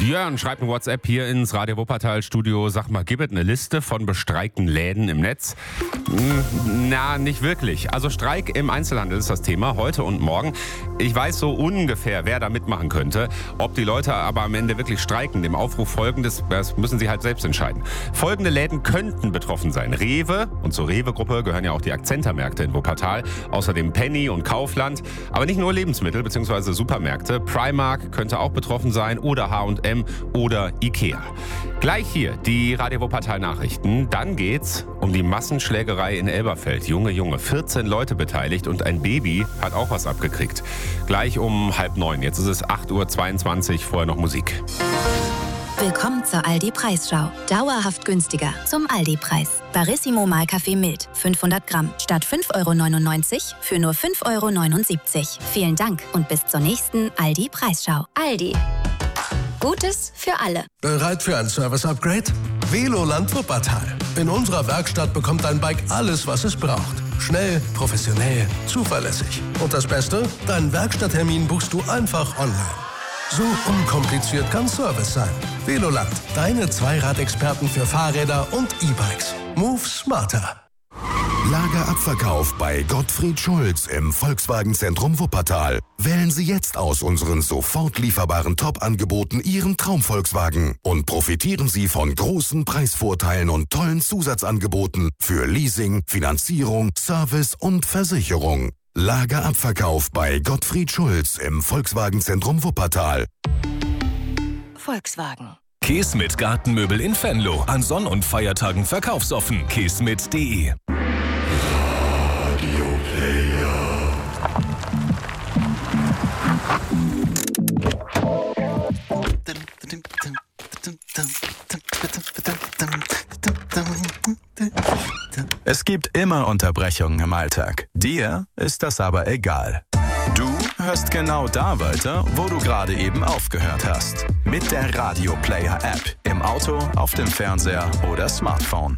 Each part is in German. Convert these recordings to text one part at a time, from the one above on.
Björn schreibt ein WhatsApp hier ins Radio Wuppertal-Studio. Sag mal, gibt es eine Liste von bestreikten Läden im Netz? Na, nicht wirklich. Also Streik im Einzelhandel ist das Thema, heute und morgen. Ich weiß so ungefähr, wer da mitmachen könnte. Ob die Leute aber am Ende wirklich streiken, dem Aufruf folgendes, das müssen sie halt selbst entscheiden. Folgende Läden könnten betroffen sein. Rewe, und zur Rewe-Gruppe gehören ja auch die Akzenta-Märkte in Wuppertal. Außerdem Penny und Kaufland. Aber nicht nur Lebensmittel bzw. Supermärkte. Primark könnte auch betroffen sein oder H&M oder Ikea. Gleich hier die Radio Wuppertal Nachrichten. Dann geht's um die Massenschlägerei in Elberfeld. Junge, 14 Leute beteiligt und ein Baby hat auch was abgekriegt. Gleich um 8:30. Jetzt ist es 8:22 Uhr, vorher noch Musik. Willkommen zur Aldi-Preisschau. Dauerhaft günstiger zum Aldi-Preis. Barissimo Mahlkaffee mild, 500 Gramm, statt 5,99 € für nur 5,79 €. Vielen Dank und bis zur nächsten Aldi-Preisschau. Aldi. Gutes für alle. Bereit für ein Service-Upgrade? Veloland Wuppertal. In unserer Werkstatt bekommt dein Bike alles, was es braucht. Schnell, professionell, zuverlässig. Und das Beste? Deinen Werkstatttermin buchst du einfach online. So unkompliziert kann Service sein. Veloland, deine Zweiradexperten für Fahrräder und E-Bikes. Move smarter. Lagerabverkauf bei Gottfried Schulz im Volkswagen-Zentrum Wuppertal. Wählen Sie jetzt aus unseren sofort lieferbaren Top-Angeboten Ihren Traum-Volkswagen und profitieren Sie von großen Preisvorteilen und tollen Zusatzangeboten für Leasing, Finanzierung, Service und Versicherung. Lagerabverkauf bei Gottfried Schulz im Volkswagen-Zentrum Wuppertal. Volkswagen. Kesmet Gartenmöbel in Venlo. An Sonn- und Feiertagen verkaufsoffen. kesmet.de. Es gibt immer Unterbrechungen im Alltag. Dir ist das aber egal. Du hörst genau da weiter, wo du gerade eben aufgehört hast. Mit der Radio Player App. Im Auto, auf dem Fernseher oder Smartphone.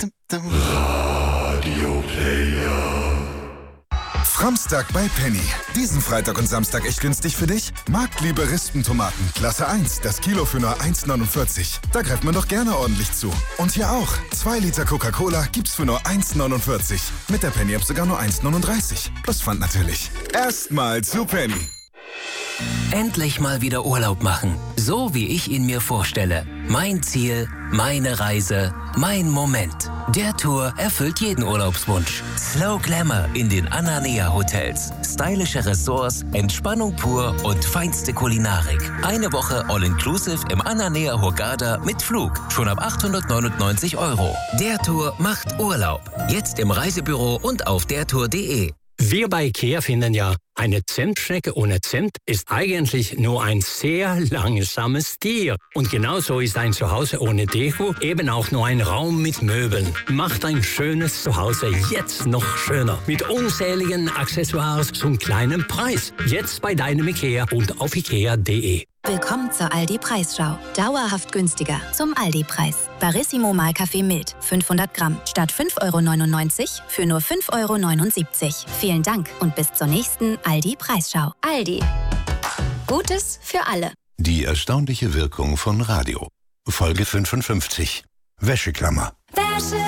Radio Player. Framstag bei Penny. Diesen Freitag und Samstag echt günstig für dich? Marktliebe Rispentomaten, Klasse 1, das Kilo für nur 1,49. Da greift man doch gerne ordentlich zu. Und hier auch, 2 Liter Coca-Cola gibt's für nur 1,49. Mit der Penny-App sogar nur 1,39. Plus Pfand natürlich. Erstmal zu Penny. Endlich mal wieder Urlaub machen, so wie ich ihn mir vorstelle. Mein Ziel, meine Reise, mein Moment. Der Tour erfüllt jeden Urlaubswunsch. Slow Glamour in den Ananea Hotels. Stylische Ressorts, Entspannung pur und feinste Kulinarik. Eine Woche All-Inclusive im Ananea Hurghada mit Flug. Schon ab 899 €. Der Tour macht Urlaub. Jetzt im Reisebüro und auf dertour.de. Wir bei IKEA finden ja, eine Zentschnecke ohne Zimt ist eigentlich nur ein sehr langsames Tier. Und genauso ist ein Zuhause ohne Deko eben auch nur ein Raum mit Möbeln. Macht ein schönes Zuhause jetzt noch schöner. Mit unzähligen Accessoires zum kleinen Preis. Jetzt bei deinem IKEA und auf ikea.de. Willkommen zur Aldi-Preisschau. Dauerhaft günstiger zum Aldi-Preis. Barissimo Mahlkaffee mild, 500 Gramm, statt 5,99 € für nur 5,79 €. Vielen Dank und bis zur nächsten Aldi-Preisschau. Aldi. Gutes für alle. Die erstaunliche Wirkung von Radio. Folge 55. Wäscheklammer. Wäsche